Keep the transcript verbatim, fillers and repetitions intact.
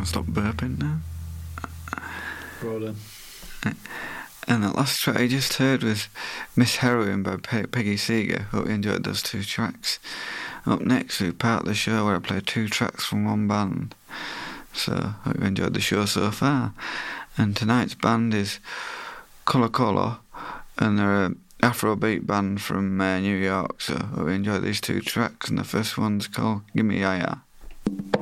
I'll stop burping now. Rolling. And the last track I just heard was Miss Heroin by Pe- Peggy Seeger. Hope you enjoyed those two tracks. Up next, we part of the show where I play two tracks from one band. So, hope you enjoyed the show so far. And tonight's band is Colo Colo, and they're an Afrobeat band from uh, New York. So, hope you enjoyed these two tracks. And the first one's called Gimme Ya Ya.